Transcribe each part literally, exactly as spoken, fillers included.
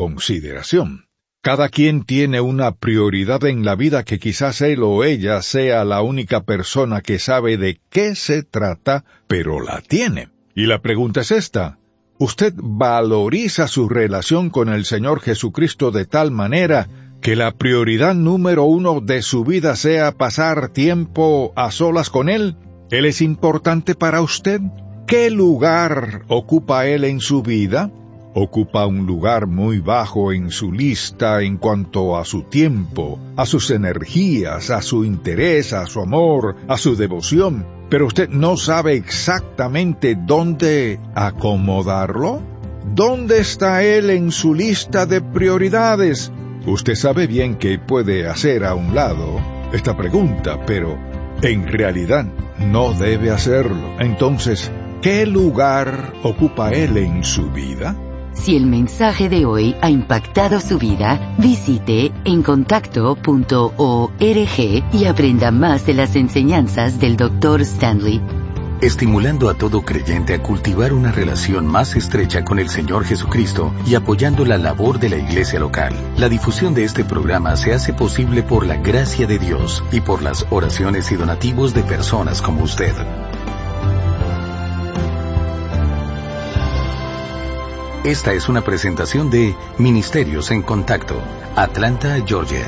consideración. Cada quien tiene una prioridad en la vida que quizás él o ella sea la única persona que sabe de qué se trata, pero la tiene. Y la pregunta es esta: ¿usted valoriza su relación con el Señor Jesucristo de tal manera que la prioridad número uno de su vida sea pasar tiempo a solas con Él? ¿Él es importante para usted? ¿Qué lugar ocupa Él en su vida? Ocupa un lugar muy bajo en su lista en cuanto a su tiempo, a sus energías, a su interés, a su amor, a su devoción, pero usted no sabe exactamente dónde acomodarlo. ¿Dónde está Él en su lista de prioridades? Usted sabe bien que puede hacer a un lado esta pregunta, pero en realidad no debe hacerlo. Entonces, ¿qué lugar ocupa Él en su vida? Si el mensaje de hoy ha impactado su vida, visite encontacto punto org y aprenda más de las enseñanzas del doctor Stanley. Estimulando a todo creyente a cultivar una relación más estrecha con el Señor Jesucristo y apoyando la labor de la iglesia local. La difusión de este programa se hace posible por la gracia de Dios y por las oraciones y donativos de personas como usted. Esta es una presentación de Ministerios en Contacto, Atlanta, Georgia.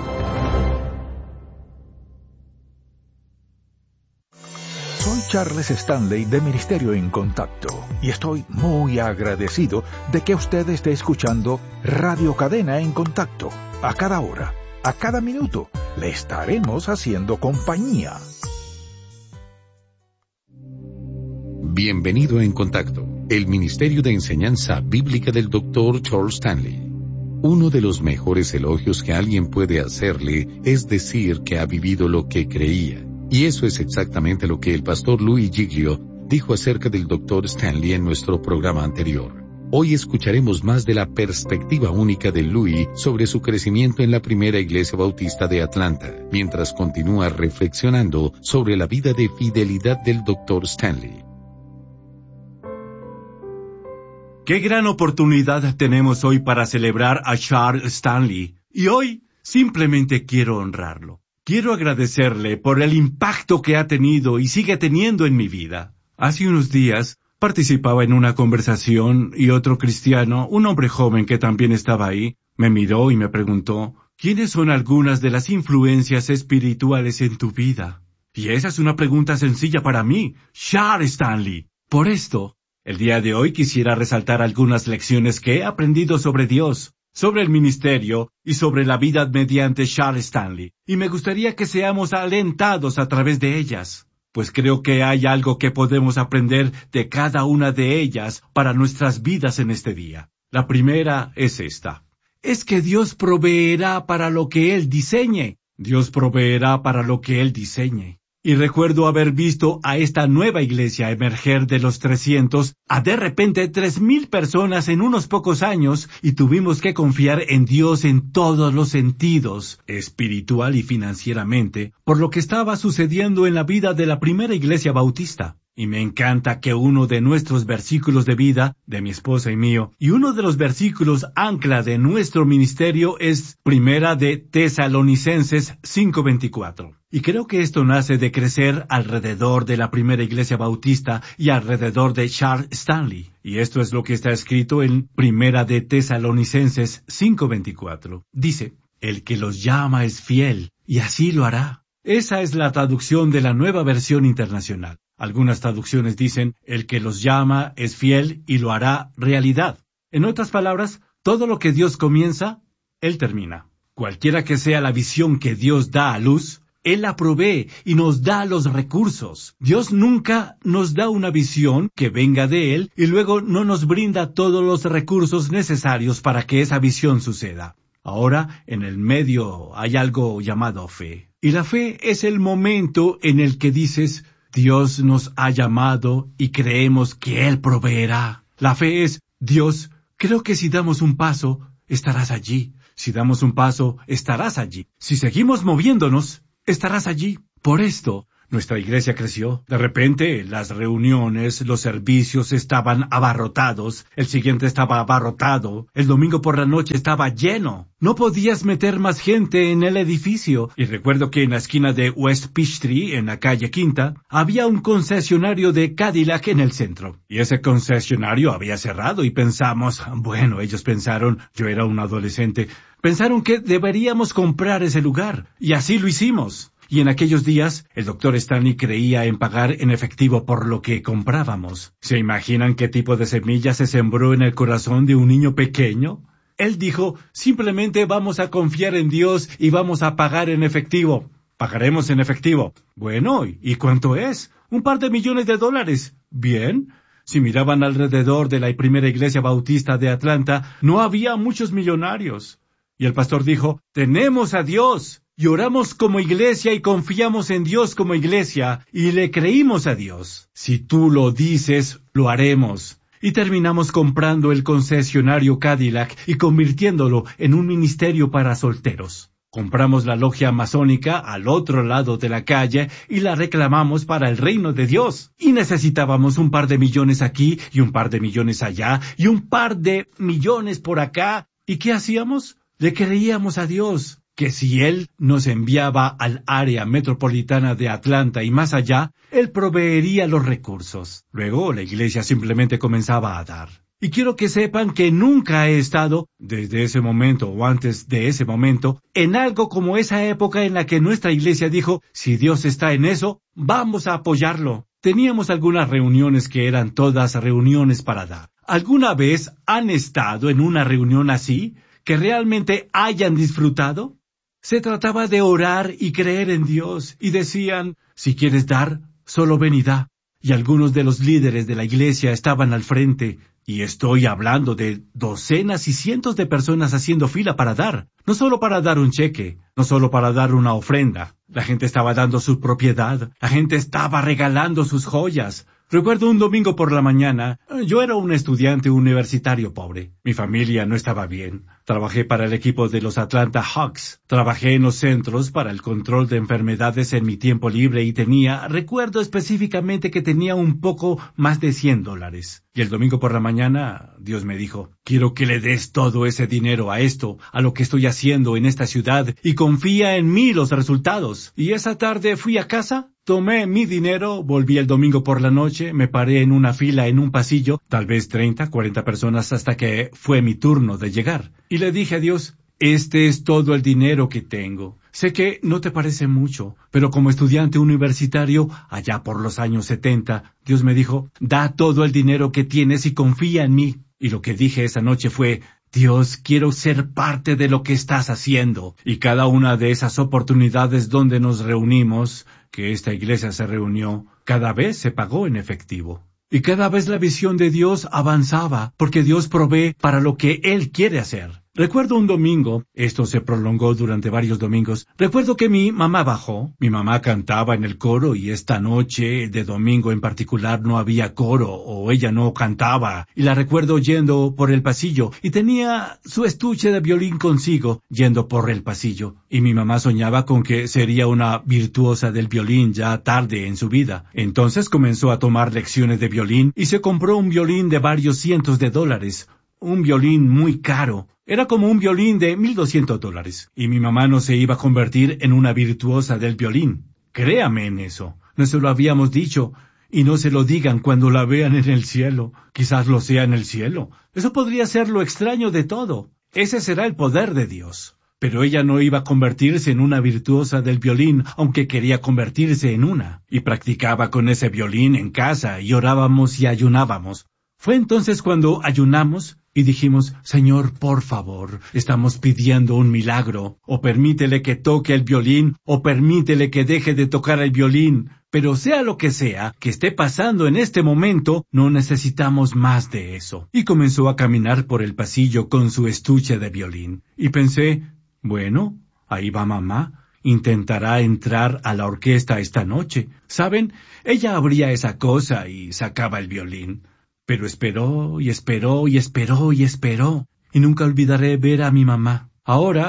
Soy Charles Stanley de Ministerio en Contacto y estoy muy agradecido de que usted esté escuchando Radio Cadena en Contacto. A cada hora, a cada minuto, le estaremos haciendo compañía. Bienvenido a En Contacto, el Ministerio de Enseñanza Bíblica del doctor Charles Stanley. Uno de los mejores elogios que alguien puede hacerle es decir que ha vivido lo que creía. Y eso es exactamente lo que el pastor Louis Giglio dijo acerca del doctor Stanley en nuestro programa anterior. Hoy escucharemos más de la perspectiva única de Louis sobre su crecimiento en la primera iglesia bautista de Atlanta, mientras continúa reflexionando sobre la vida de fidelidad del doctor Stanley. Qué gran oportunidad tenemos hoy para celebrar a Charles Stanley. Y hoy simplemente quiero honrarlo. Quiero agradecerle por el impacto que ha tenido y sigue teniendo en mi vida. Hace unos días participaba en una conversación y otro cristiano, un hombre joven que también estaba ahí, me miró y me preguntó, ¿quiénes son algunas de las influencias espirituales en tu vida? Y esa es una pregunta sencilla para mí, Charles Stanley. Por esto, el día de hoy quisiera resaltar algunas lecciones que he aprendido sobre Dios, sobre el ministerio y sobre la vida mediante Charles Stanley, y me gustaría que seamos alentados a través de ellas, pues creo que hay algo que podemos aprender de cada una de ellas para nuestras vidas en este día. La primera es esta: es que Dios proveerá para lo que Él diseñe. Dios proveerá para lo que Él diseñe. Y recuerdo haber visto a esta nueva iglesia emerger de los trescientos a de repente tres mil personas en unos pocos años, y tuvimos que confiar en Dios en todos los sentidos, espiritual y financieramente, por lo que estaba sucediendo en la vida de la primera iglesia bautista. Y me encanta que uno de nuestros versículos de vida, de mi esposa y mío, y uno de los versículos ancla de nuestro ministerio es Primera de Tesalonicenses cinco veinticuatro. Y creo que esto nace de crecer alrededor de la primera iglesia bautista y alrededor de Charles Stanley. Y esto es lo que está escrito en Primera de Tesalonicenses cinco veinticuatro. Dice, el que los llama es fiel, y así lo hará. Esa es la traducción de la Nueva Versión Internacional. Algunas traducciones dicen, el que los llama es fiel y lo hará realidad. En otras palabras, todo lo que Dios comienza, Él termina. Cualquiera que sea la visión que Dios da a luz, Él la provee y nos da los recursos. Dios nunca nos da una visión que venga de Él y luego no nos brinda todos los recursos necesarios para que esa visión suceda. Ahora, en el medio hay algo llamado fe. Y la fe es el momento en el que dices, Dios nos ha llamado y creemos que Él proveerá. La fe es, Dios, creo que si damos un paso, estarás allí. Si damos un paso, estarás allí. Si seguimos moviéndonos, estarás allí. Por esto, Nuestra iglesia creció. De repente, las reuniones, los servicios estaban abarrotados. El siguiente estaba abarrotado. El domingo por la noche estaba lleno. No podías meter más gente en el edificio. Y recuerdo que en la esquina de West Peachtree, en la calle Quinta, había un concesionario de Cadillac en el centro. Y ese concesionario había cerrado y pensamos, bueno, ellos pensaron, yo era un adolescente, pensaron que deberíamos comprar ese lugar. Y así lo hicimos. Y en aquellos días, el doctor Stanley creía en pagar en efectivo por lo que comprábamos. ¿Se imaginan qué tipo de semilla se sembró en el corazón de un niño pequeño? Él dijo, simplemente vamos a confiar en Dios y vamos a pagar en efectivo. Pagaremos en efectivo. Bueno, ¿y cuánto es? Un par de millones de dólares. Bien. Si miraban alrededor de la primera iglesia bautista de Atlanta, no había muchos millonarios. Y el pastor dijo, tenemos a Dios. Y oramos como iglesia y confiamos en Dios como iglesia y le creímos a Dios. Si tú lo dices, lo haremos. Y terminamos comprando el concesionario Cadillac y convirtiéndolo en un ministerio para solteros. Compramos la logia masónica al otro lado de la calle y la reclamamos para el reino de Dios. Y necesitábamos un par de millones aquí y un par de millones allá y un par de millones por acá. ¿Y qué hacíamos? Le creíamos a Dios que si Él nos enviaba al área metropolitana de Atlanta y más allá, Él proveería los recursos. Luego la iglesia simplemente comenzaba a dar. Y quiero que sepan que nunca he estado, desde ese momento o antes de ese momento, en algo como esa época en la que nuestra iglesia dijo, si Dios está en eso, vamos a apoyarlo. Teníamos algunas reuniones que eran todas reuniones para dar. ¿Alguna vez han estado en una reunión así, que realmente hayan disfrutado? Se trataba de orar y creer en Dios, y decían, si quieres dar, solo ven y da. Y algunos de los líderes de la iglesia estaban al frente, y estoy hablando de docenas y cientos de personas haciendo fila para dar, no solo para dar un cheque, no solo para dar una ofrenda. La gente estaba dando su propiedad, la gente estaba regalando sus joyas. Recuerdo un domingo por la mañana, yo era un estudiante universitario pobre. Mi familia no estaba bien. Trabajé para el equipo de los Atlanta Hawks. Trabajé en los centros para el control de enfermedades en mi tiempo libre y tenía, recuerdo específicamente que tenía un poco más de cien dólares. Y el domingo por la mañana, Dios me dijo, quiero que le des todo ese dinero a esto, a lo que estoy haciendo en esta ciudad, y confía en mí los resultados. Y esa tarde fui a casa, tomé mi dinero, volví el domingo por la noche, me paré en una fila en un pasillo, tal vez treinta, cuarenta personas hasta que fue mi turno de llegar. Y le dije a Dios, este es todo el dinero que tengo. Sé que no te parece mucho, pero como estudiante universitario, allá por los años setenta, Dios me dijo, da todo el dinero que tienes y confía en mí. Y lo que dije esa noche fue, Dios, quiero ser parte de lo que estás haciendo. Y cada una de esas oportunidades donde nos reunimos, que esta iglesia se reunió, cada vez se pagó en efectivo. Y cada vez la visión de Dios avanzaba, porque Dios provee para lo que Él quiere hacer. Recuerdo un domingo, esto se prolongó durante varios domingos, recuerdo que mi mamá bajó, mi mamá cantaba en el coro y esta noche de domingo en particular no había coro o ella no cantaba y la recuerdo yendo por el pasillo y tenía su estuche de violín consigo yendo por el pasillo y mi mamá soñaba con que sería una virtuosa del violín ya tarde en su vida. Entonces comenzó a tomar lecciones de violín y se compró un violín de varios cientos de dólares, un violín muy caro. Era como un violín de mil doscientos dólares, y mi mamá no se iba a convertir en una virtuosa del violín. Créame en eso. No se lo habíamos dicho, y no se lo digan cuando la vean en el cielo. Quizás lo sea en el cielo. Eso podría ser lo extraño de todo. Ese será el poder de Dios. Pero ella no iba a convertirse en una virtuosa del violín, aunque quería convertirse en una. Y practicaba con ese violín en casa, y orábamos y ayunábamos. Fue entonces cuando ayunamos y dijimos, Señor, por favor, estamos pidiendo un milagro, o permítele que toque el violín, o permítele que deje de tocar el violín. Pero sea lo que sea que esté pasando en este momento, no necesitamos más de eso. Y comenzó a caminar por el pasillo con su estuche de violín. Y pensé, bueno, ahí va mamá. Intentará entrar a la orquesta esta noche. ¿Saben? Ella abría esa cosa y sacaba el violín. Pero esperó y esperó y esperó y esperó. Y nunca olvidaré ver a mi mamá. Ahora,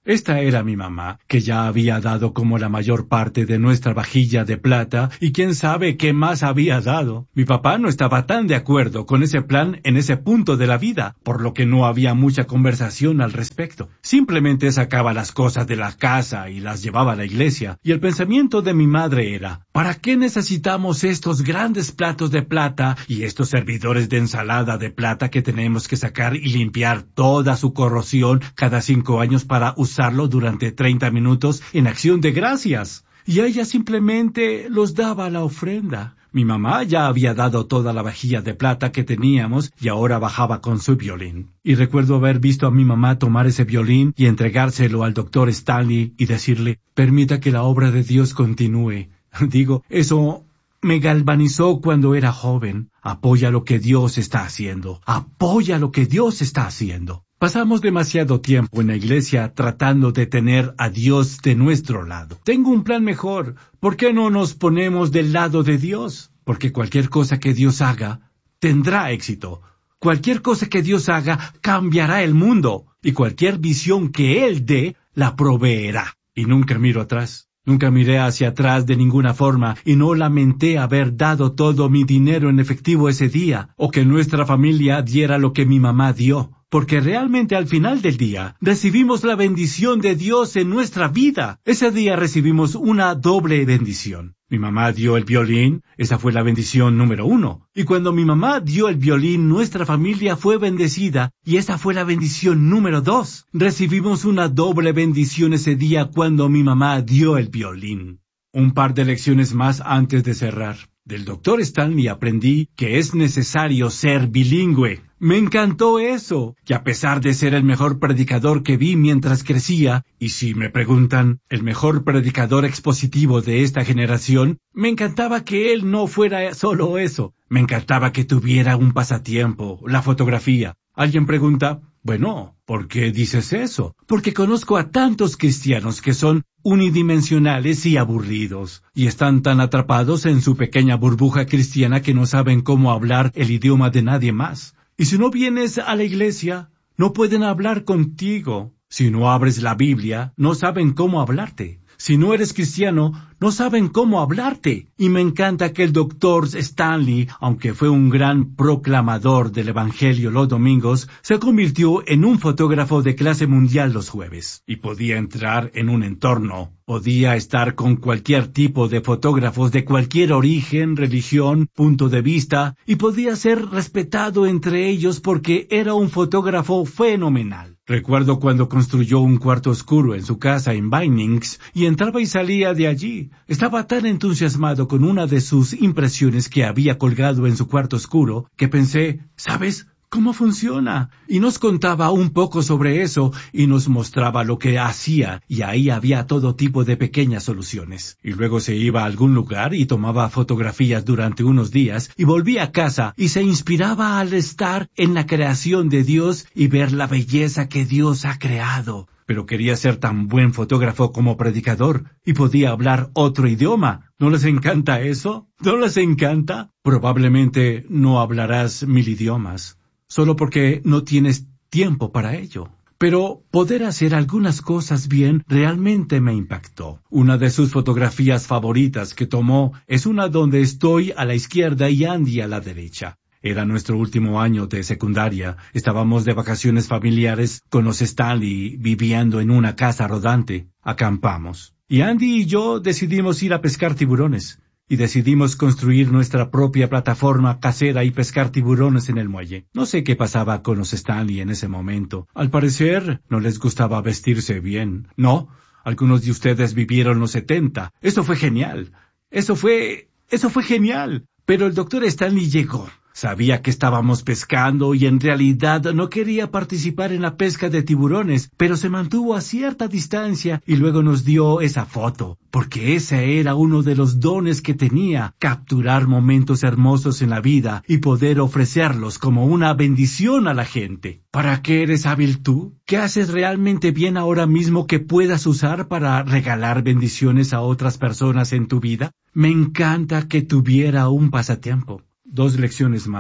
Esta era mi mamá, que ya había dado como la mayor parte de nuestra vajilla de plata, y quién sabe qué más había dado. Mi papá no estaba tan de acuerdo con ese plan en ese punto de la vida, por lo que no había mucha conversación al respecto. Simplemente sacaba las cosas de la casa y las llevaba a la iglesia, y el pensamiento de mi madre era, ¿para qué necesitamos estos grandes platos de plata y estos servidores de ensalada de plata que tenemos que sacar y limpiar toda su corrosión cada cinco años para usar durante treinta minutos en acción de gracias? Y ella simplemente los daba a la ofrenda. Mi mamá ya había dado toda la vajilla de plata que teníamos y ahora bajaba con su violín. Y recuerdo haber visto a mi mamá tomar ese violín y entregárselo al doctor Stanley y decirle, permita que la obra de Dios continúe. Digo, eso me galvanizó cuando era joven. Apoya lo que Dios está haciendo. Apoya lo que Dios está haciendo. Pasamos demasiado tiempo en la iglesia tratando de tener a Dios de nuestro lado. Tengo un plan mejor. ¿Por qué no nos ponemos del lado de Dios? Porque cualquier cosa que Dios haga tendrá éxito. Cualquier cosa que Dios haga cambiará el mundo. Y cualquier visión que Él dé la proveerá. Y nunca miro atrás. Nunca miré hacia atrás de ninguna forma y no lamenté haber dado todo mi dinero en efectivo ese día o que nuestra familia diera lo que mi mamá dio. Porque realmente al final del día recibimos la bendición de Dios en nuestra vida. Ese día recibimos una doble bendición. Mi mamá dio el violín, esa fue la bendición número uno. Y cuando mi mamá dio el violín, nuestra familia fue bendecida y esa fue la bendición número dos. Recibimos una doble bendición ese día cuando mi mamá dio el violín. Un par de lecciones más antes de cerrar. Del doctor Stanley aprendí que es necesario ser bilingüe. Me encantó eso, y a pesar de ser el mejor predicador que vi mientras crecía, y si me preguntan, el mejor predicador expositivo de esta generación, me encantaba que él no fuera solo eso. Me encantaba que tuviera un pasatiempo, la fotografía. Alguien pregunta, bueno, ¿por qué dices eso? Porque conozco a tantos cristianos que son unidimensionales y aburridos, y están tan atrapados en su pequeña burbuja cristiana que no saben cómo hablar el idioma de nadie más. Y si no vienes a la iglesia, no pueden hablar contigo. Si no abres la Biblia, no saben cómo hablarte. Si no eres cristiano, no saben cómo hablarte. Y me encanta que el doctor Stanley, aunque fue un gran proclamador del Evangelio los domingos, se convirtió en un fotógrafo de clase mundial los jueves. Y podía entrar en un entorno. Podía estar con cualquier tipo de fotógrafos de cualquier origen, religión, punto de vista, y podía ser respetado entre ellos porque era un fotógrafo fenomenal. Recuerdo cuando construyó un cuarto oscuro en su casa en Vinings y entraba y salía de allí. Estaba tan entusiasmado con una de sus impresiones que había colgado en su cuarto oscuro que pensé, ¿sabes cómo funciona? Y nos contaba un poco sobre eso y nos mostraba lo que hacía y ahí había todo tipo de pequeñas soluciones. Y luego se iba a algún lugar y tomaba fotografías durante unos días y volvía a casa y se inspiraba al estar en la creación de Dios y ver la belleza que Dios ha creado. Pero quería ser tan buen fotógrafo como predicador y podía hablar otro idioma. ¿No les encanta eso? ¿No les encanta? Probablemente no hablarás mil idiomas, solo porque no tienes tiempo para ello. Pero poder hacer algunas cosas bien realmente me impactó. Una de sus fotografías favoritas que tomó es una donde estoy a la izquierda y Andy a la derecha. Era nuestro último año de secundaria. Estábamos de vacaciones familiares con los Stanley viviendo en una casa rodante. Acampamos. Y Andy y yo decidimos ir a pescar tiburones. Y decidimos construir nuestra propia plataforma casera y pescar tiburones en el muelle. No sé qué pasaba con los Stanley en ese momento. Al parecer, no les gustaba vestirse bien. No, algunos de ustedes vivieron los setenta. Eso fue genial. Eso fue... eso fue genial. Pero el doctor Stanley llegó. Sabía que estábamos pescando y en realidad no quería participar en la pesca de tiburones, pero se mantuvo a cierta distancia y luego nos dio esa foto, porque ese era uno de los dones que tenía, capturar momentos hermosos en la vida y poder ofrecerlos como una bendición a la gente. ¿Para qué eres hábil tú? ¿Qué haces realmente bien ahora mismo que puedas usar para regalar bendiciones a otras personas en tu vida? Me encanta que tuviera un pasatiempo. Dos lecciones más.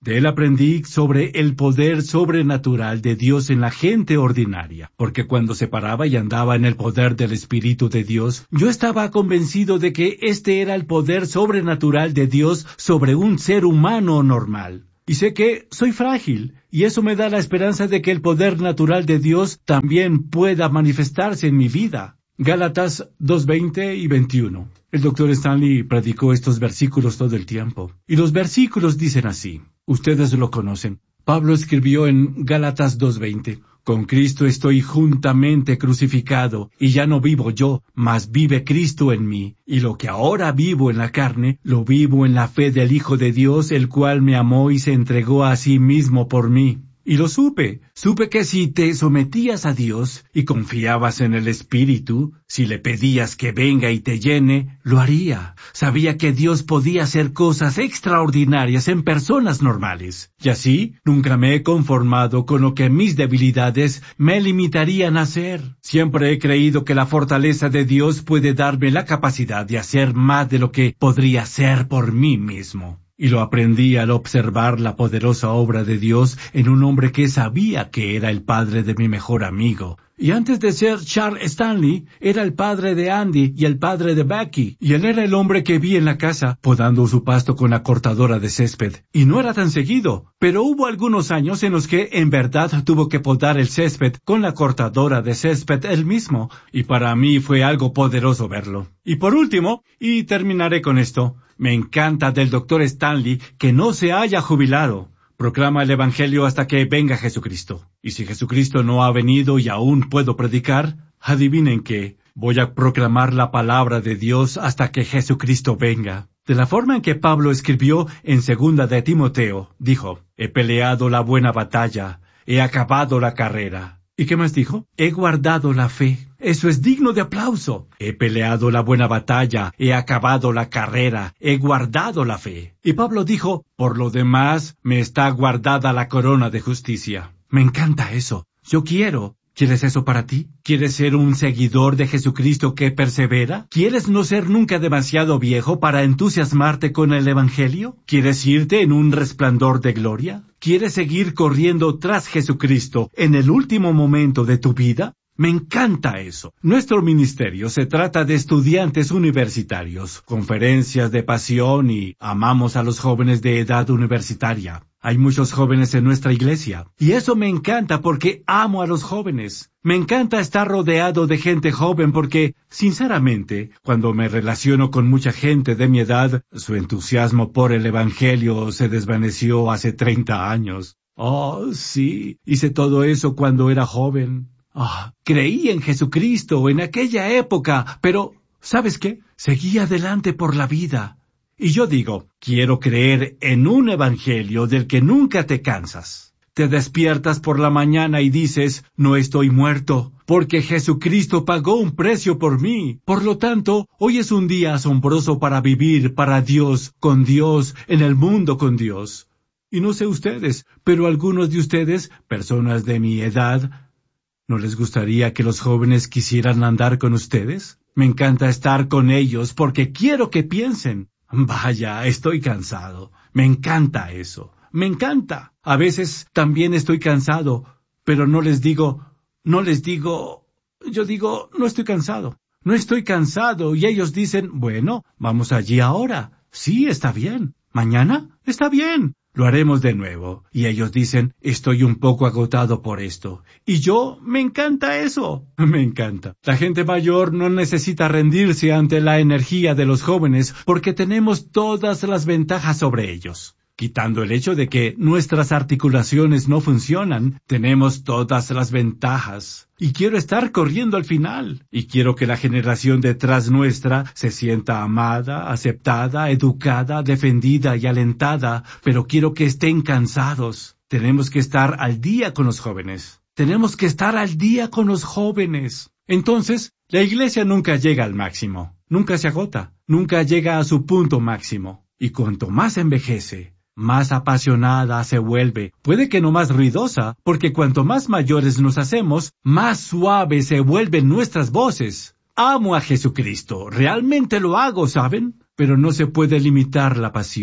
De él aprendí sobre el poder sobrenatural de Dios en la gente ordinaria, porque cuando se paraba y andaba en el poder del Espíritu de Dios, yo estaba convencido de que este era el poder sobrenatural de Dios sobre un ser humano normal. Y sé que soy frágil, y eso me da la esperanza de que el poder natural de Dios también pueda manifestarse en mi vida. Gálatas dos veinte y veintiuno. El doctor Stanley predicó estos versículos todo el tiempo. Y los versículos dicen así. Ustedes lo conocen. Pablo escribió en Gálatas dos veinte. Con Cristo estoy juntamente crucificado, y ya no vivo yo, mas vive Cristo en mí. Y lo que ahora vivo en la carne, lo vivo en la fe del Hijo de Dios, el cual me amó y se entregó a sí mismo por mí. Y lo supe, supe que si te sometías a Dios y confiabas en el Espíritu, si le pedías que venga y te llene, lo haría. Sabía que Dios podía hacer cosas extraordinarias en personas normales. Y así, nunca me he conformado con lo que mis debilidades me limitarían a hacer. Siempre he creído que la fortaleza de Dios puede darme la capacidad de hacer más de lo que podría hacer por mí mismo. Y lo aprendí al observar la poderosa obra de Dios en un hombre que sabía que era el padre de mi mejor amigo. Y antes de ser Charles Stanley, era el padre de Andy y el padre de Becky. Y él era el hombre que vi en la casa, podando su pasto con la cortadora de césped. Y no era tan seguido, pero hubo algunos años en los que en verdad tuvo que podar el césped con la cortadora de césped él mismo. Y para mí fue algo poderoso verlo. Y por último, y terminaré con esto, me encanta del doctor Stanley que no se haya jubilado. Proclama el Evangelio hasta que venga Jesucristo. Y si Jesucristo no ha venido y aún puedo predicar, adivinen qué, voy a proclamar la palabra de Dios hasta que Jesucristo venga. De la forma en que Pablo escribió en segunda de Timoteo, dijo, he peleado la buena batalla, he acabado la carrera. ¿Y qué más dijo? He guardado la fe. Eso es digno de aplauso. He peleado la buena batalla, he acabado la carrera, he guardado la fe. Y Pablo dijo, por lo demás, me está guardada la corona de justicia. Me encanta eso. Yo quiero. ¿Quieres eso para ti? ¿Quieres ser un seguidor de Jesucristo que persevera? ¿Quieres no ser nunca demasiado viejo para entusiasmarte con el Evangelio? ¿Quieres irte en un resplandor de gloria? ¿Quieres seguir corriendo tras Jesucristo en el último momento de tu vida? Me encanta eso. Nuestro ministerio se trata de estudiantes universitarios, conferencias de pasión y amamos a los jóvenes de edad universitaria. Hay muchos jóvenes en nuestra iglesia, y eso me encanta porque amo a los jóvenes. Me encanta estar rodeado de gente joven porque, sinceramente, cuando me relaciono con mucha gente de mi edad, su entusiasmo por el Evangelio se desvaneció hace treinta años. Oh, sí, hice todo eso cuando era joven. Ah, creí en Jesucristo en aquella época, pero, ¿sabes qué? Seguí adelante por la vida. Y yo digo, quiero creer en un evangelio del que nunca te cansas. Te despiertas por la mañana y dices, no estoy muerto, porque Jesucristo pagó un precio por mí. Por lo tanto, hoy es un día asombroso para vivir para Dios, con Dios, en el mundo con Dios. Y no sé ustedes, pero algunos de ustedes, personas de mi edad, ¿no les gustaría que los jóvenes quisieran andar con ustedes? Me encanta estar con ellos porque quiero que piensen. Vaya, estoy cansado. Me encanta eso. Me encanta. A veces también estoy cansado, pero no les digo, no les digo, yo digo, no estoy cansado. No estoy cansado y ellos dicen, bueno, vamos allí ahora. Sí, está bien. ¿Mañana? Está bien. Lo haremos de nuevo. Y ellos dicen, estoy un poco agotado por esto. Y yo, me encanta eso. Me encanta. La gente mayor no necesita rendirse ante la energía de los jóvenes porque tenemos todas las ventajas sobre ellos. Quitando el hecho de que nuestras articulaciones no funcionan, tenemos todas las ventajas. Y quiero estar corriendo al final. Y quiero que la generación detrás nuestra se sienta amada, aceptada, educada, defendida y alentada, pero quiero que estén cansados. Tenemos que estar al día con los jóvenes. Tenemos que estar al día con los jóvenes. Entonces, la iglesia nunca llega al máximo. Nunca se agota. Nunca llega a su punto máximo. Y cuanto más envejece, más apasionada se vuelve, puede que no más ruidosa, porque cuanto más mayores nos hacemos, más suaves se vuelven nuestras voces. Amo a Jesucristo, realmente lo hago, ¿saben? Pero no se puede limitar la pasión.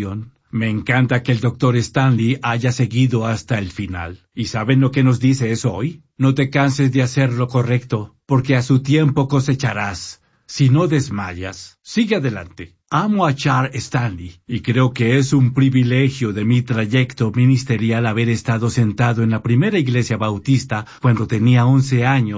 Me encanta que el doctor Stanley haya seguido hasta el final. ¿Y saben lo que nos dice eso hoy? No te canses de hacer lo correcto, porque a su tiempo cosecharás. Si no desmayas, sigue adelante. Amo a Charles Stanley, y creo que es un privilegio de mi trayecto ministerial haber estado sentado en la primera iglesia bautista cuando tenía once años